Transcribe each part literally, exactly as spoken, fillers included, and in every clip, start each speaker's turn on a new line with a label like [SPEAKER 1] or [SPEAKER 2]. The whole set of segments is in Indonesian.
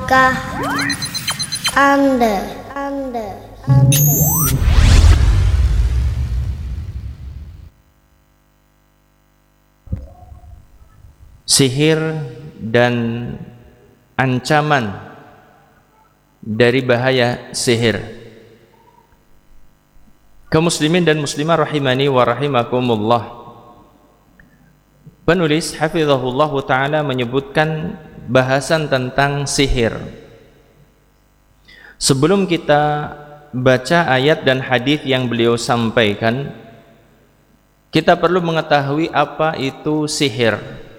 [SPEAKER 1] Tahukah Anda, Anda, Anda
[SPEAKER 2] sihir dan ancaman dari bahaya sihir? Kaum muslimin dan muslimah rahimani wa rahimakumullah, penulis hafizahullah ta'ala menyebutkan bahasan tentang sihir. Sebelum kita baca ayat dan hadis yang beliau sampaikan, kita perlu mengetahui apa itu sihir.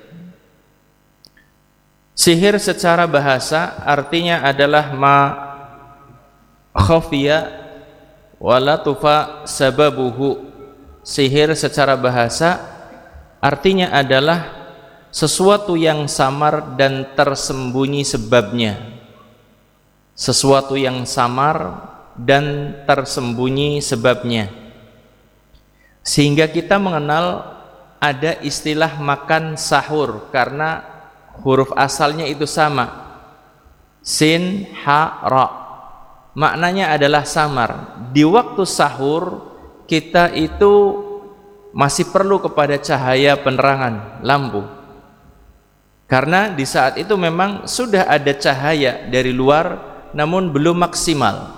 [SPEAKER 2] Sihir secara bahasa artinya adalah ma khafiya wala tufa sababuhu. Sihir secara bahasa artinya adalah sesuatu yang samar dan tersembunyi sebabnya. Sesuatu yang samar dan tersembunyi sebabnya. Sehingga kita mengenal ada istilah makan sahur karena huruf asalnya itu sama, sin, ha, ra. Maknanya adalah samar. Di waktu sahur kita itu masih perlu kepada cahaya penerangan lampu, karena di saat itu memang sudah ada cahaya dari luar namun belum maksimal.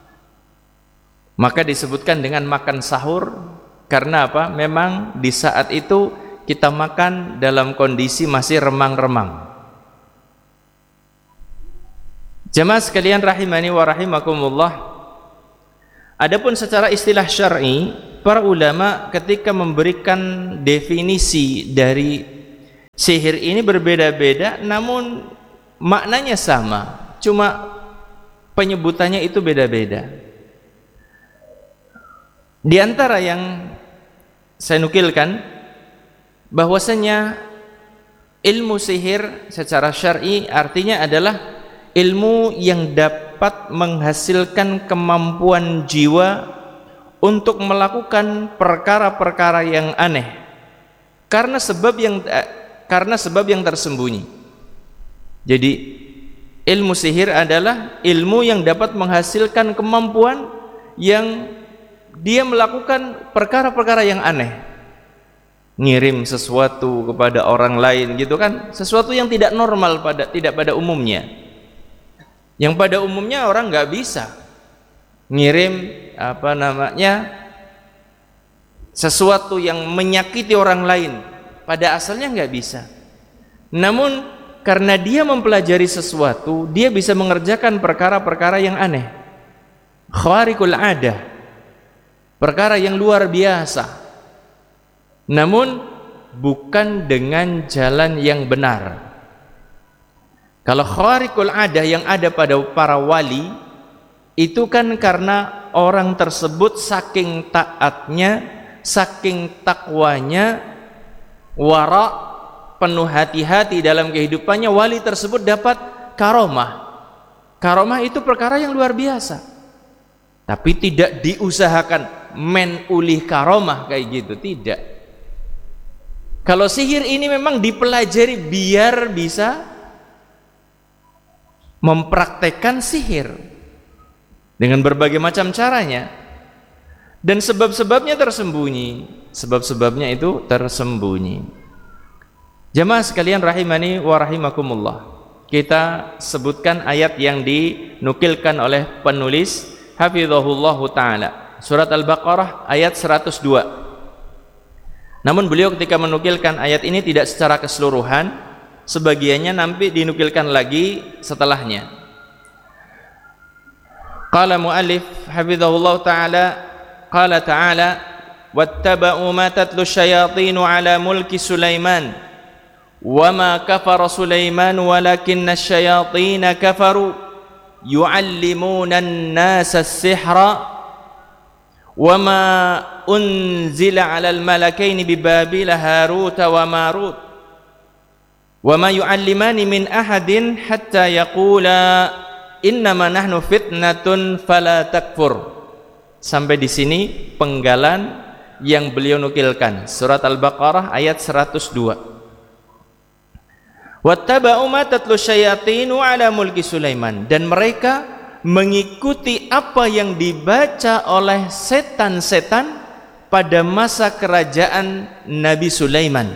[SPEAKER 2] Maka disebutkan dengan makan sahur. Karena apa? Memang di saat itu kita makan dalam kondisi masih remang-remang. Jemaah sekalian rahimani wa rahimakumullah, adapun secara istilah syar'i, para ulama ketika memberikan definisi dari sihir ini berbeda-beda, namun maknanya sama, cuma penyebutannya itu beda-beda. Di antara yang saya nukilkan, bahwasanya ilmu sihir secara syar'i artinya adalah ilmu yang dapat menghasilkan kemampuan jiwa untuk melakukan perkara-perkara yang aneh karena sebab yang karena sebab yang tersembunyi. Jadi ilmu sihir adalah ilmu yang dapat menghasilkan kemampuan yang dia melakukan perkara-perkara yang aneh, ngirim sesuatu kepada orang lain gitu kan, sesuatu yang tidak normal pada tidak pada umumnya, yang pada umumnya orang nggak bisa ngirim apa namanya sesuatu yang menyakiti orang lain, pada asalnya nggak bisa. Namun karena dia mempelajari sesuatu, dia bisa mengerjakan perkara-perkara yang aneh, khariqul adah, perkara yang luar biasa, namun bukan dengan jalan yang benar. Kalau khariqul adah yang ada pada para wali itu kan karena orang tersebut saking taatnya, saking takwanya, wara, penuh hati-hati dalam kehidupannya, wali tersebut dapat karomah. Karomah itu perkara yang luar biasa, tapi tidak diusahakan men ulih karomah kayak gitu, tidak. Kalau sihir ini memang dipelajari biar bisa mempraktekkan sihir dengan berbagai macam caranya, dan sebab-sebabnya tersembunyi. Sebab-sebabnya itu tersembunyi. Jamaah sekalian rahimani wa rahimakumullah, kita sebutkan ayat yang dinukilkan oleh penulis hafizahullahu ta'ala, surat Al-Baqarah ayat seratus dua. Namun beliau ketika menukilkan ayat ini tidak secara keseluruhan, sebagiannya nanti dinukilkan lagi setelahnya. Qala muallif hafizahullahu ta'ala, qala ta'ala wattaba'u ma tatlu syayatinu ala mulki Sulaiman wa ma kafara Sulaiman walakinna asyayatina kafaru yu'allimuna an-nasa as-sihra wa ma unzila 'alal malakaini bi Babila Harut wa Marut wa ma yu'allimani min ahadin hatta yaqula innama nahnu fitnatun fala takfur. Sampai di sini penggalan yang beliau nukilkan, surat Al-Baqarah ayat seratus dua. Wattaba'u ma tatlu syayatinu ala mulki Sulaiman, dan mereka mengikuti apa yang dibaca oleh setan-setan pada masa kerajaan Nabi Sulaiman.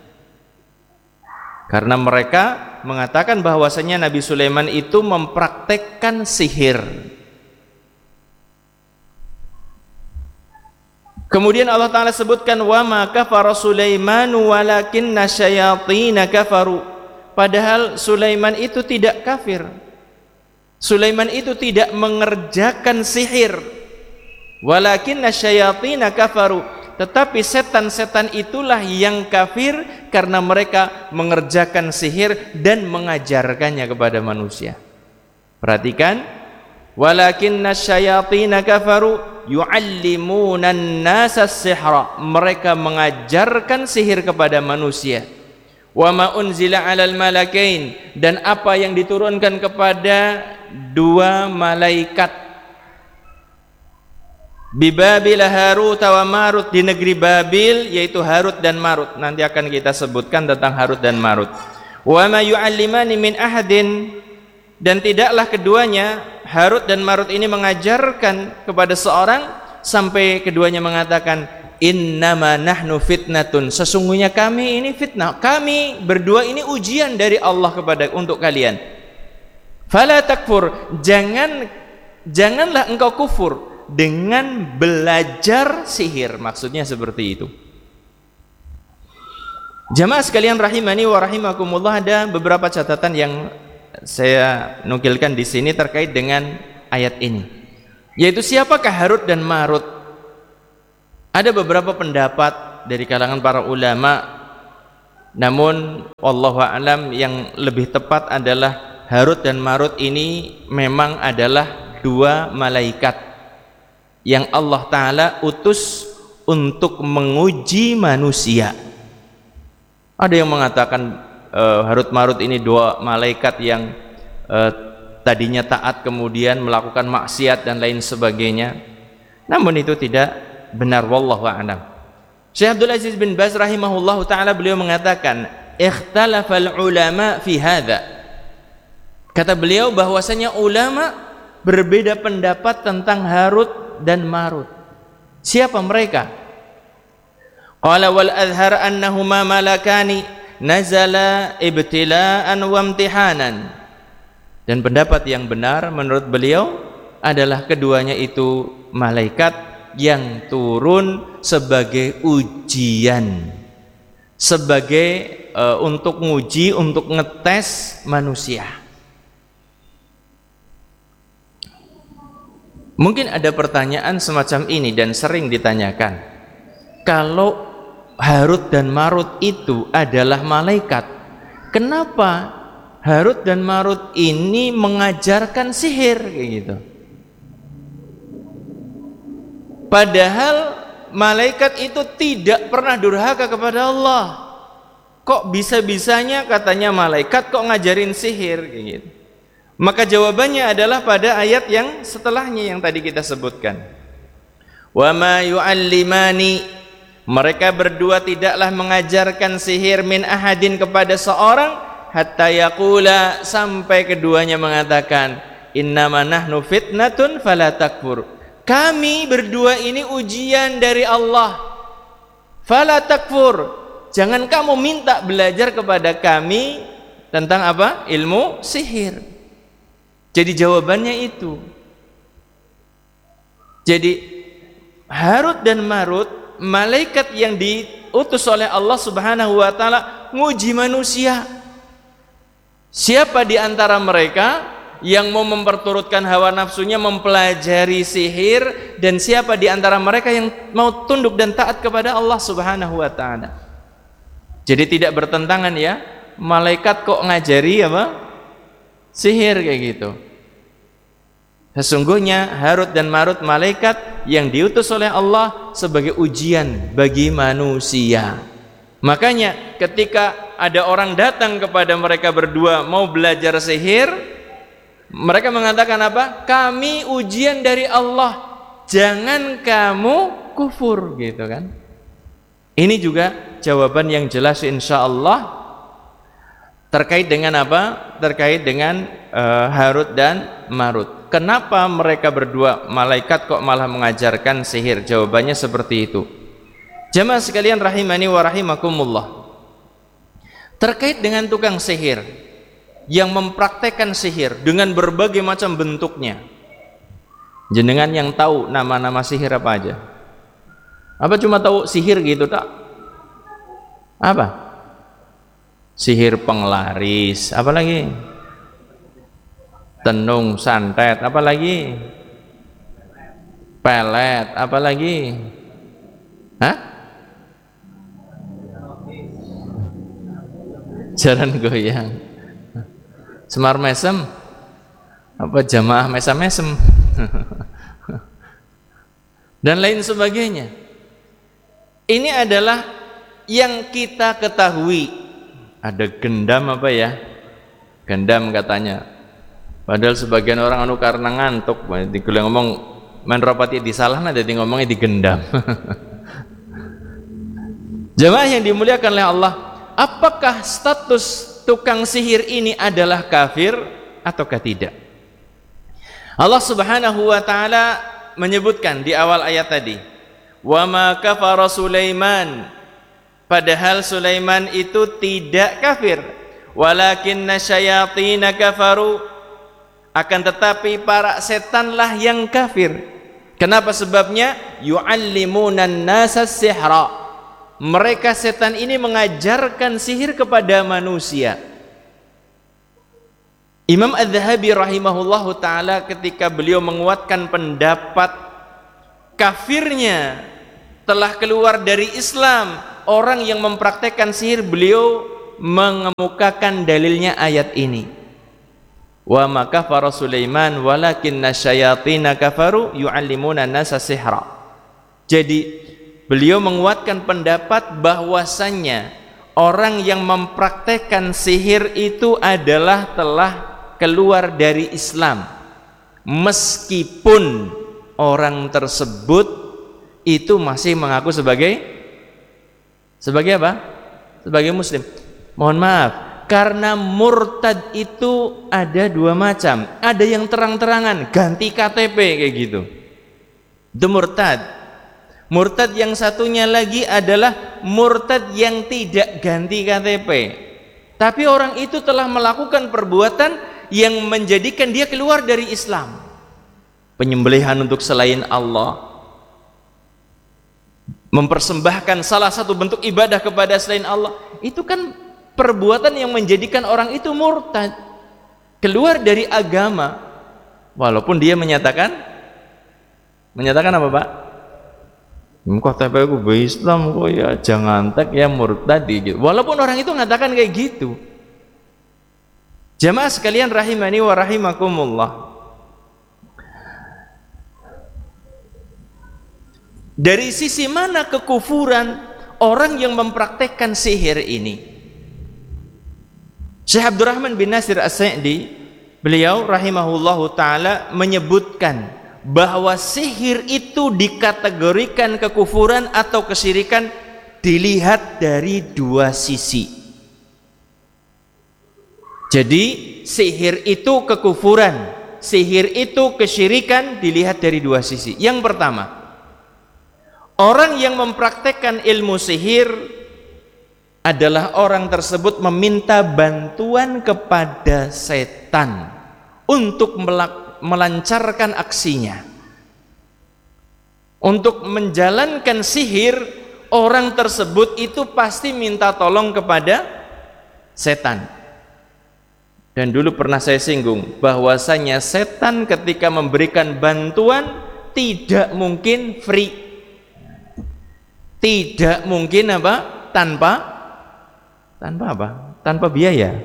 [SPEAKER 2] Karena mereka mengatakan bahwasanya Nabi Sulaiman itu mempraktekkan sihir. Kemudian Allah Ta'ala sebutkan wa ma kafara Sulaimanu walakinna syayatina kafaru. Padahal Sulaiman itu tidak kafir. Sulaiman itu tidak mengerjakan sihir. Walakinna syayatina kafaru. Tetapi setan-setan itulah yang kafir karena mereka mengerjakan sihir dan mengajarkannya kepada manusia. Perhatikan, walakinna syayatina kafaru yu'allimuna an-nasa as-sihra. Mereka mengajarkan sihir kepada manusia. Wa ma unzila 'alal malakain, dan apa yang diturunkan kepada dua malaikat bi Babil Harut wa Marut, di negeri Babil, yaitu Harut dan Marut. Nanti akan kita sebutkan tentang Harut dan Marut. Wa ma yu'allimani min ahadin, dan tidaklah keduanya, Harut dan Marut ini, mengajarkan kepada seorang sampai keduanya mengatakan innama nahnu fitnatun, sesungguhnya kami ini fitnah, kami berdua ini ujian dari Allah kepada untuk kalian. Fala takfur, jangan janganlah engkau kufur dengan belajar sihir. Maksudnya seperti itu. Jamaah sekalian rahimani wa rahimakumullah, ada beberapa catatan yang saya nukilkan di sini terkait dengan ayat ini, yaitu siapakah Harut dan Marut. Ada beberapa pendapat dari kalangan para ulama, namun wallahu a'lam yang lebih tepat adalah Harut dan Marut ini memang adalah dua malaikat yang Allah Ta'ala utus untuk menguji manusia. Ada yang mengatakan uh, Harut Marut ini dua malaikat yang uh, tadinya taat kemudian melakukan maksiat dan lain sebagainya. Namun itu tidak benar, wallahu a'lam. Syekh Abdul Aziz bin Baz rahimahullahu ta'ala, beliau mengatakan ikhtalafal ulama fi hadza. Kata beliau bahwasanya ulama berbeda pendapat tentang Harut dan Marut. Siapa mereka? Qala wal azhar annahuma malakani nazala ibtila'an wa imtihanan. Dan pendapat yang benar menurut beliau adalah keduanya itu malaikat yang turun sebagai ujian, sebagai uh, untuk nguji, untuk ngetes manusia. Mungkin ada pertanyaan semacam ini dan sering ditanyakan, kalau Harut dan Marut itu adalah malaikat, kenapa Harut dan Marut ini mengajarkan sihir kayak gitu? Padahal malaikat itu tidak pernah durhaka kepada Allah. Kok bisa-bisanya katanya malaikat kok ngajarin sihir kayak gitu? Maka jawabannya adalah pada ayat yang setelahnya yang tadi kita sebutkan. Wa ma yu'allimani, mereka berdua tidaklah mengajarkan sihir min ahadin kepada seorang hatta yaqula, sampai keduanya mengatakan innama nahnu fitnatun fala takfur. Kami berdua ini ujian dari Allah. Fala takfur, jangan kamu minta belajar kepada kami tentang apa? Ilmu sihir. Jadi jawabannya itu. Jadi Harut dan Marut, malaikat yang diutus oleh Allah Subhanahu wa taala nguji manusia. Siapa di antara mereka yang mau memperturutkan hawa nafsunya, mempelajari sihir, dan siapa di antara mereka yang mau tunduk dan taat kepada Allah Subhanahu wa taala? Jadi tidak bertentangan ya, malaikat kok ngajari apa? Sihir kayak gitu. Sesungguhnya Harut dan Marut malaikat yang diutus oleh Allah sebagai ujian bagi manusia. Makanya ketika ada orang datang kepada mereka berdua mau belajar sihir, mereka mengatakan apa? Kami ujian dari Allah, jangan kamu kufur, gitu kan? Ini juga jawaban yang jelas insya Allah. Terkait dengan apa? Terkait dengan uh, Harut dan Marut. Kenapa mereka berdua malaikat kok malah mengajarkan sihir? Jawabannya seperti itu. Jamaah sekalian rahimani wa rahimakumullah. Terkait dengan tukang sihir yang mempraktekkan sihir dengan berbagai macam bentuknya. Jenengan yang tahu nama-nama sihir apa aja? Apa cuma tahu sihir gitu tak? Apa? Sihir penglaris, apa lagi? Tenung, santet, apa lagi? Pelet, apa lagi? Hah? Jaran goyang. Semar mesem? Apa jamaah mesem-mesem? Dan lain sebagainya. Ini adalah yang kita ketahui. Ada gendam apa ya? Gendam katanya. Padahal sebagian orang anu karena ngantuk, dikuliah ngomong menropati disalahna jadi ngomongnya digendam. Jamaah yang dimuliakan oleh Allah, apakah status tukang sihir ini adalah kafir ataukah tidak? Allah Subhanahu wa taala menyebutkan di awal ayat tadi, "Wa ma kafara Sulaiman." Padahal Sulaiman itu tidak kafir, walakinna syayatina kafaru, akan tetapi para setanlah yang kafir. Kenapa sebabnya? Yu'allimunan nasa sihra, mereka setan ini mengajarkan sihir kepada manusia. Imam Az-Zahabi rahimahullahu taala ketika beliau menguatkan pendapat kafirnya telah keluar dari Islam orang yang mempraktekkan sihir, beliau mengemukakan dalilnya ayat ini. Wa ma kafara Sulaiman walakinna syayatina kafaru yu'allimuna nasa sihra. Jadi beliau menguatkan pendapat bahwasannya orang yang mempraktekkan sihir itu adalah telah keluar dari Islam, meskipun orang tersebut itu masih mengaku sebagai sebagai apa? Sebagai muslim. Mohon maaf, karena murtad itu ada dua macam. Ada yang terang-terangan ganti K T P kayak gitu, itu murtad. Murtad yang satunya lagi adalah murtad yang tidak ganti K T P, tapi orang itu telah melakukan perbuatan yang menjadikan dia keluar dari Islam. Penyembelihan untuk selain Allah, mempersembahkan salah satu bentuk ibadah kepada selain Allah, itu kan perbuatan yang menjadikan orang itu murtad, keluar dari agama, walaupun dia menyatakan menyatakan apa Pak? Kok T P ku Islam kok ya, jangan tek ya murtad gitu. Walaupun orang itu mengatakan kayak gitu. Jamaah sekalian rahimani wa rahimakumullah. Dari sisi mana kekufuran orang yang mempraktekkan sihir ini? Syekh Abdurrahman bin Nasir As-Sa'di, beliau rahimahullahu taala menyebutkan bahwa sihir itu dikategorikan kekufuran atau kesyirikan dilihat dari dua sisi. Jadi sihir itu kekufuran, sihir itu kesyirikan dilihat dari dua sisi. Yang pertama, orang yang mempraktekkan ilmu sihir adalah orang tersebut meminta bantuan kepada setan untuk melancarkan aksinya. Untuk menjalankan sihir, orang tersebut itu pasti minta tolong kepada setan. Dan dulu pernah saya singgung bahwasanya setan ketika memberikan bantuan tidak mungkin free, tidak mungkin apa? Tanpa tanpa apa? Tanpa biaya.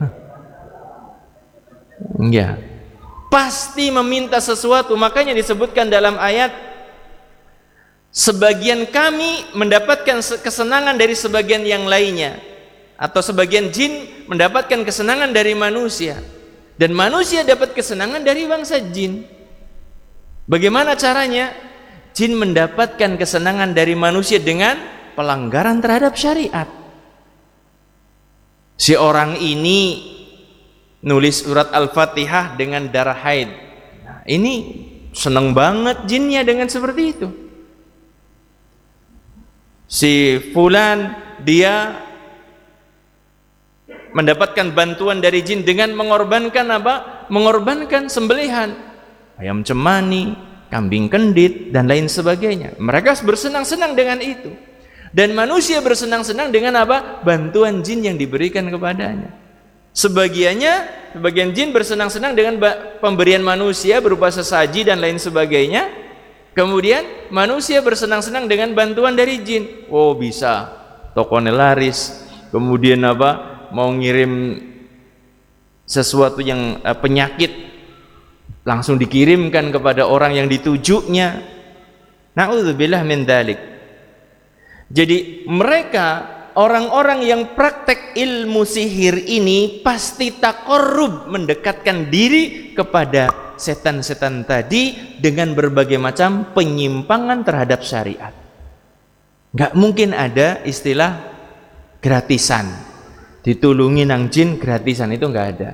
[SPEAKER 2] Enggak. Pasti meminta sesuatu. Makanya disebutkan dalam ayat, sebagian kami mendapatkan kesenangan dari sebagian yang lainnya, atau sebagian jin mendapatkan kesenangan dari manusia, dan manusia dapat kesenangan dari bangsa jin. Bagaimana caranya? Jin mendapatkan kesenangan dari manusia dengan pelanggaran terhadap syariat. Si orang ini nulis surat Al-Fatihah dengan darah haid. Nah, ini seneng banget jinnya dengan seperti itu. Si fulan dia mendapatkan bantuan dari jin dengan mengorbankan apa? Mengorbankan sembelihan ayam cemani, kambing kendit dan lain sebagainya. Mereka bersenang-senang dengan itu. Dan manusia bersenang-senang dengan apa? Bantuan jin yang diberikan kepadanya. Sebagiannya, sebagian jin bersenang-senang dengan pemberian manusia berupa sesaji dan lain sebagainya. Kemudian manusia bersenang-senang dengan bantuan dari jin. Oh, bisa tokonya laris. Kemudian apa? Mau ngirim sesuatu yang uh, penyakit langsung dikirimkan kepada orang yang ditujunya. Na'udzubillah min dzalik. Jadi mereka orang-orang yang praktek ilmu sihir ini pasti taqarrub, mendekatkan diri kepada setan-setan tadi dengan berbagai macam penyimpangan terhadap syariat. Nggak mungkin ada istilah gratisan, ditulungi nang jin gratisan, itu nggak ada.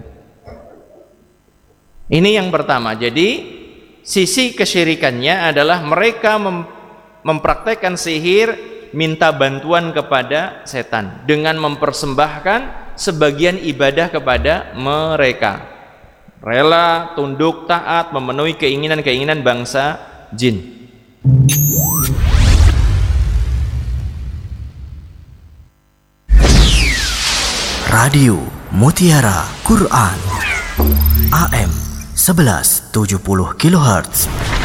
[SPEAKER 2] Ini yang pertama. Jadi sisi kesyirikannya adalah mereka mem mempraktekkan sihir, minta bantuan kepada setan dengan mempersembahkan sebagian ibadah kepada mereka, rela tunduk taat memenuhi keinginan-keinginan bangsa jin.
[SPEAKER 3] Radio Mutiara Quran A M sebelas tujuh puluh kilohertz.